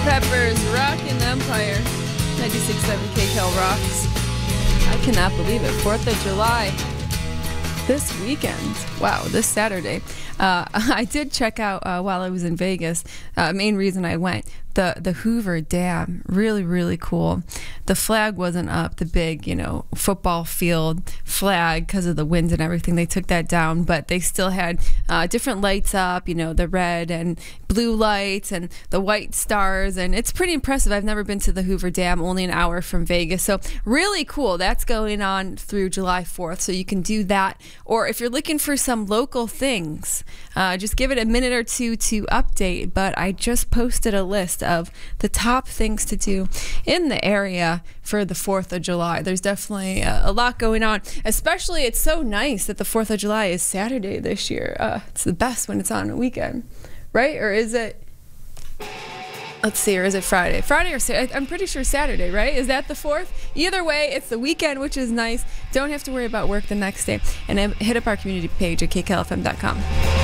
Peppers, Rockin' Empire. 96.7 KCAL rocks. I cannot believe it. 4th of July. This weekend. Wow, this Saturday. I did check out while I was in Vegas. Main reason I went. The Hoover Dam, really, really cool. The flag wasn't up, the big, football field flag because of the winds and everything. They took that down, but they still had different lights up, the red and blue lights and the white stars, and it's pretty impressive. I've never been to the Hoover Dam, only an hour from Vegas, so really cool. That's going on through July 4th, so you can do that. Or if you're looking for some local things, just give it a minute or two to update, but I just posted a list of the top things to do in the area for the 4th of July. There's definitely a lot going on, especially it's so nice that the 4th of July is Saturday this year. It's the best when it's on a weekend, right? Or is it, let's see, or is it Friday? Friday or Saturday? I'm pretty sure Saturday, right? Is that the 4th? Either way, it's the weekend, which is nice. Don't have to worry about work the next day. And hit up our community page at kklfm.com.